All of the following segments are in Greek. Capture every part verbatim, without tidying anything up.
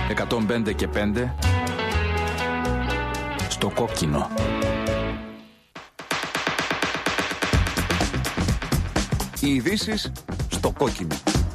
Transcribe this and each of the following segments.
εκατόν πέντε και πέντε στο κόκκινο. Οι ειδήσεις στο κόκκινο.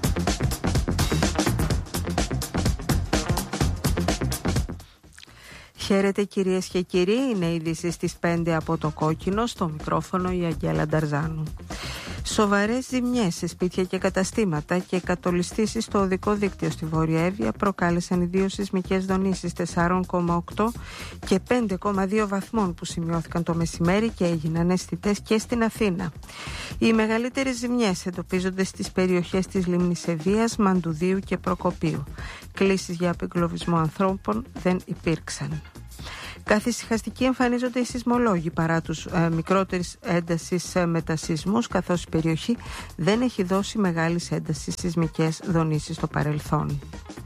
Χαίρετε κυρίες και κύριοι, είναι οι ειδήσεις στις πέντε από το κόκκινο, στο μικρόφωνο η Αγγέλα Νταρζάνου. Σοβαρές ζημιές σε σπίτια και καταστήματα και κατολιστήσεις στο οδικό δίκτυο στη Βόρεια Εύβοια προκάλεσαν οι δύο σεισμικές δονήσεις τέσσερα κόμμα οκτώ και πέντε κόμμα δύο βαθμών που σημειώθηκαν το μεσημέρι και έγιναν αισθητές και στην Αθήνα. Οι μεγαλύτερες ζημιές εντοπίζονται στις περιοχές της λίμνης Ευβοίας, Μαντουδίου και Προκοπίου. Κλήσεις για απεγκλωβισμό ανθρώπων δεν υπήρξαν. Καθησυχαστικοί εμφανίζονται οι σεισμολόγοι παρά τους ε, μικρότερης έντασης ε, μετασεισμούς, καθώς η περιοχή δεν έχει δώσει μεγάλης έντασης σεισμικές δονήσεις στο παρελθόν.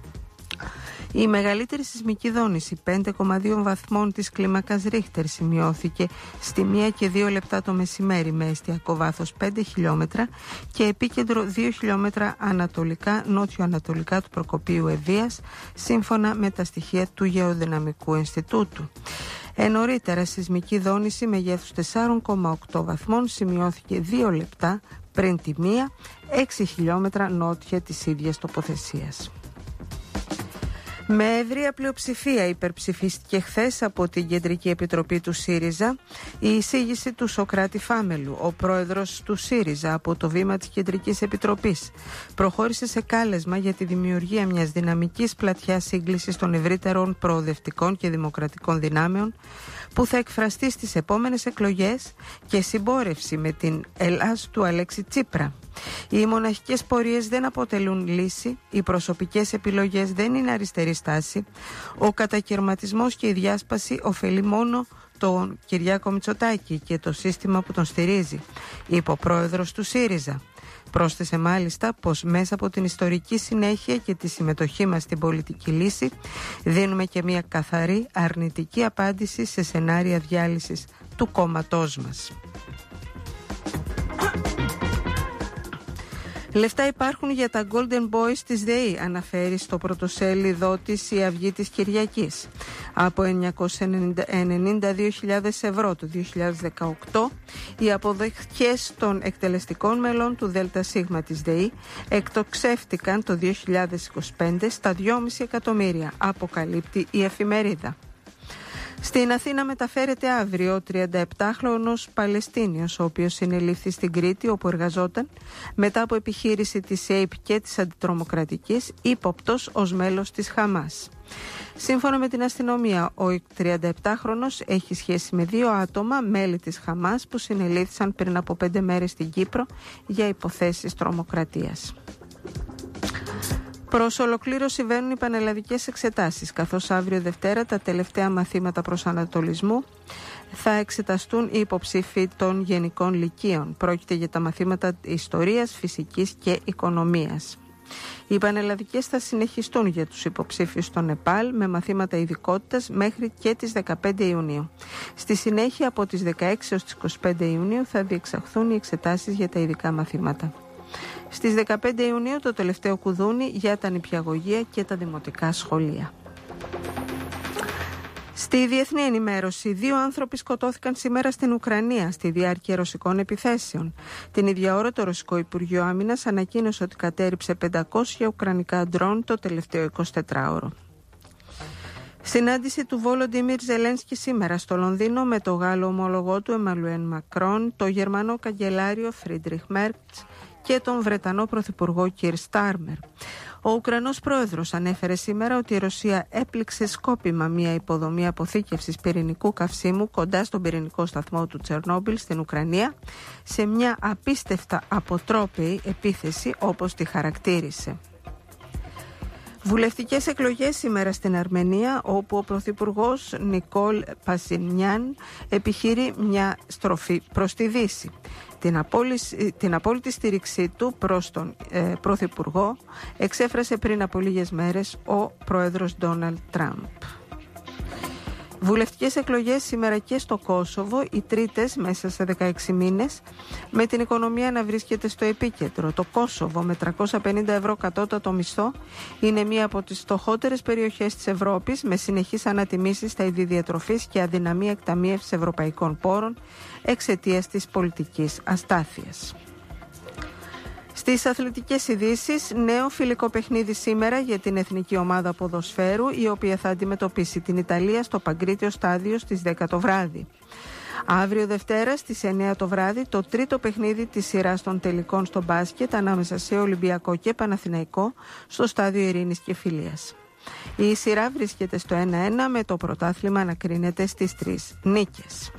Η μεγαλύτερη σεισμική δόνηση πέντε κόμμα δύο βαθμών της κλίμακας Ρίχτερ σημειώθηκε στη μία και δύο λεπτά το μεσημέρι με εστιακό βάθος πέντε χιλιόμετρα και επίκεντρο δύο χιλιόμετρα ανατολικά νότιο-ανατολικά του Προκοπίου Ευβοίας, σύμφωνα με τα στοιχεία του Γεωδυναμικού Ινστιτούτου. Ε, νωρίτερα σεισμική δόνηση μεγέθους τέσσερα κόμμα οκτώ βαθμών σημειώθηκε δύο λεπτά πριν τη μία, έξι χιλιόμετρα νότια της ίδιας τοποθεσίας. Με ευρεία πλειοψηφία υπερψηφίστηκε χθες από την Κεντρική Επιτροπή του ΣΥΡΙΖΑ η εισήγηση του Σωκράτη Φάμελου. Ο πρόεδρος του ΣΥΡΙΖΑ από το βήμα της Κεντρικής Επιτροπής προχώρησε σε κάλεσμα για τη δημιουργία μιας δυναμικής πλατιάς σύγκλησης των ευρύτερων προοδευτικών και δημοκρατικών δυνάμεων που θα εκφραστεί στις επόμενες εκλογές και συμπόρευση με την Ελλάς του Αλέξη Τσίπρα. Οι μοναχικές πορείες δεν αποτελούν λύση, οι προσωπικές επιλογές δεν είναι αριστερή στάση, ο κατακαιρματισμός και η διάσπαση ωφελεί μόνο τον Κυριάκο Μητσοτάκη και το σύστημα που τον στηρίζει, είπε ο πρόεδρος του ΣΥΡΙΖΑ. Πρόσθεσε μάλιστα πως μέσα από την ιστορική συνέχεια και τη συμμετοχή μας στην πολιτική λύση δίνουμε και μια καθαρή αρνητική απάντηση σε σενάρια διάλυσης του κόμματός μας. Λεφτά υπάρχουν για τα Golden Boys της ΔΕΗ, αναφέρει στο πρωτοσέλιδό της η Αυγή της Κυριακής. Από εννιακόσιες ενενήντα δύο χιλιάδες ευρώ το δύο χιλιάδες δεκαοκτώ, οι αποδοχές των εκτελεστικών μελών του ΔΣ της ΔΕΗ εκτοξεύτηκαν το δύο χιλιάδες είκοσι πέντε στα δυόμισι εκατομμύρια, αποκαλύπτει η εφημερίδα. Στην Αθήνα μεταφέρεται αύριο ο τριανταεπτάχρονος Παλαιστίνιος, ο οποίος συνελήφθη στην Κρήτη όπου εργαζόταν μετά από επιχείρηση της ΕΙΠ και της Αντιτρομοκρατικής, ύποπτος ως μέλος της Χαμάς. Σύμφωνα με την αστυνομία, ο τριανταεπτάχρονος έχει σχέση με δύο άτομα, μέλη της Χαμάς, που συνελήφθησαν πριν από πέντε μέρες στην Κύπρο για υποθέσεις τρομοκρατίας. Προς ολοκλήρωση βαίνουν οι πανελλαδικές εξετάσεις, καθώς αύριο Δευτέρα τα τελευταία μαθήματα προσανατολισμού θα εξεταστούν οι υποψήφοι των γενικών λυκείων. Πρόκειται για τα μαθήματα ιστορίας, φυσικής και οικονομίας. Οι πανελλαδικές θα συνεχιστούν για τους υποψήφιους των ΕΠΑΛ με μαθήματα ειδικότητας μέχρι και τις δεκαπέντε Ιουνίου. Στη συνέχεια από τις δεκαέξι έως τις είκοσι πέντε Ιουνίου θα διεξαχθούν οι εξετάσεις για τα ειδικά μαθήματα. Στις δεκαπέντε Ιουνίου το τελευταίο κουδούνι για τα νηπιαγωγεία και τα δημοτικά σχολεία. Στη διεθνή ενημέρωση, δύο άνθρωποι σκοτώθηκαν σήμερα στην Ουκρανία στη διάρκεια ρωσικών επιθέσεων. Την ίδια ώρα το Ρωσικό Υπουργείο Άμυνας ανακοίνωσε ότι κατέρριψε πεντακόσια ουκρανικά ντρόν το τελευταίο εικοσιτετράωρο. Συνάντηση του Βόλοντιμιρ Ζελένσκι σήμερα στο Λονδίνο με το Γάλλο ομολογό του Εμμανουέλ Μακρόν, το Γερμανό καγκελάριο Φρίντριχ Μέρτς και τον Βρετανό Πρωθυπουργό Κιρ Στάρμερ. Ο Ουκρανός πρόεδρος ανέφερε σήμερα ότι η Ρωσία έπληξε σκόπιμα μια υποδομή αποθήκευσης πυρηνικού καυσίμου κοντά στον πυρηνικό σταθμό του Τσερνόμπιλ στην Ουκρανία σε μια απίστευτα αποτρόπαιη επίθεση, όπως τη χαρακτήρισε. Βουλευτικές εκλογές σήμερα στην Αρμενία, όπου ο Πρωθυπουργός Νικόλ Πασινιάν επιχειρεί μια στροφή προς τη Δύση. Την, απόλυση, την απόλυτη στήριξή του προς τον ε, Πρωθυπουργό εξέφρασε πριν από λίγες μέρες ο πρόεδρος Ντόναλντ Τραμπ. Βουλευτικές εκλογές σήμερα και στο Κόσοβο, οι τρίτες μέσα σε δεκαέξι μήνες, με την οικονομία να βρίσκεται στο επίκεντρο. Το Κόσοβο με τριακόσια πενήντα ευρώ κατώτατο μισθό είναι μία από τις φτωχότερες περιοχές της Ευρώπης, με συνεχείς ανατιμήσεις στα είδη διατροφής και αδυναμία εκταμείευσης ευρωπαϊκών πόρων εξαιτίας της πολιτικής αστάθειας. Στις αθλητικές ειδήσεις, νέο φιλικό παιχνίδι σήμερα για την εθνική ομάδα ποδοσφαίρου, η οποία θα αντιμετωπίσει την Ιταλία στο Παγκρίτιο Στάδιο στις δέκα το βράδυ. Αύριο Δευτέρα στις εννιά το βράδυ, το τρίτο παιχνίδι της σειράς των τελικών στο μπάσκετ ανάμεσα σε Ολυμπιακό και Παναθηναϊκό στο Στάδιο Ειρήνης και Φιλίας. Η σειρά βρίσκεται στο ένα ένα, με το πρωτάθλημα να κρίνεται στις τρεις νίκες.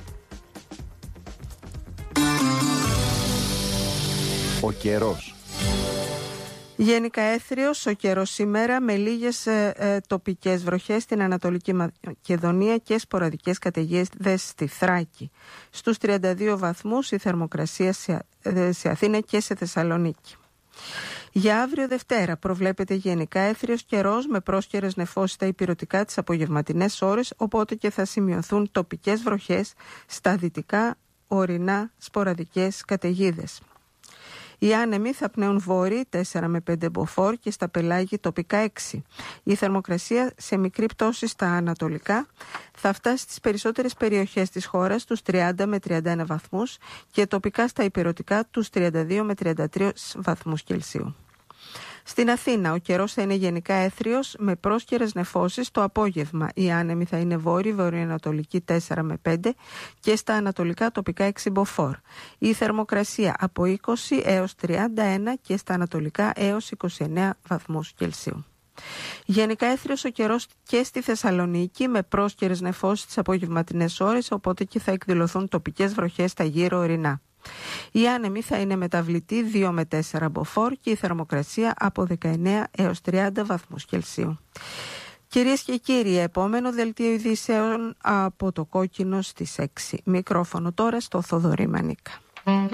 Ο καιρός. Γενικά έθριος ο καιρός σήμερα, με λίγες ε, ε, τοπικές βροχές στην Ανατολική Μακεδονία και σποραδικές καταιγίδες στη Θράκη. Στους τριάντα δύο βαθμούς η θερμοκρασία σε, ε, σε Αθήνα και σε Θεσσαλονίκη. Για αύριο Δευτέρα προβλέπεται γενικά έθριος καιρός, με πρόσκαιρες νεφώσεις στα ηπειρωτικά τις απογευματινές ώρες, οπότε και θα σημειωθούν τοπικές βροχές στα δυτικά ορεινά σποραδικές καταιγίδες. Οι άνεμοι θα πνέουν βόρειοι τέσσερα με πέντε μποφόρ και στα πελάγη τοπικά έξι. Η θερμοκρασία σε μικρή πτώση στα ανατολικά θα φτάσει στις περισσότερες περιοχές της χώρας τους τριάντα με τριάντα ένα βαθμούς και τοπικά στα ηπειρωτικά τους τριάντα δύο με τριάντα τρία βαθμούς Κελσίου. Στην Αθήνα ο καιρός θα είναι γενικά έθριος, με πρόσκαιρες νεφώσεις το απόγευμα. Οι άνεμοι θα είναι βόρειοι βορειοανατολικοί τέσσερα με πέντε και στα ανατολικά τοπικά έξι μποφόρ. Η θερμοκρασία από είκοσι έως τριάντα ένα και στα ανατολικά έως είκοσι εννέα βαθμούς Κελσίου. Γενικά έθριος ο καιρός και στη Θεσσαλονίκη, με πρόσκαιρες νεφώσεις τις απογευματινές ώρες, οπότε και θα εκδηλωθούν τοπικές βροχές στα γύρω ορεινά. Οι άνεμοι θα είναι μεταβλητοί δύο με τέσσερα μποφόρ και η θερμοκρασία από δεκαεννέα έως τριάντα βαθμούς Κελσίου. Κυρίες και κύριοι, επόμενο δελτίο ειδήσεων από το Κόκκινο στις έξι. Μικρόφωνο τώρα στο Θοδωρή Μανίκα.